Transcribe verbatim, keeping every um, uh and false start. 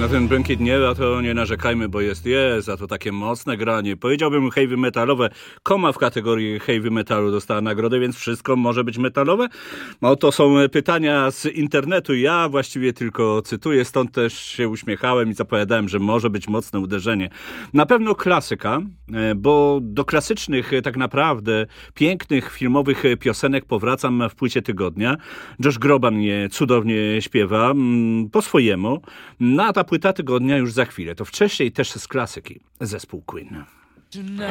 Na ten błękit nieba to nie narzekajmy, bo jest jest, a to takie mocne granie. Powiedziałbym heavy metalowe. Koma w kategorii heavy metalu dostała nagrodę, więc wszystko może być metalowe? No to są pytania z internetu. Ja właściwie tylko cytuję, stąd też się uśmiechałem i zapowiadałem, że może być mocne uderzenie. Na pewno klasyka, bo do klasycznych tak naprawdę pięknych filmowych piosenek powracam w płycie tygodnia. Josh Groban je cudownie śpiewa po swojemu. No a ta płyta tygodnia już za chwilę. To wcześniej też z klasyki. Zespół Queen.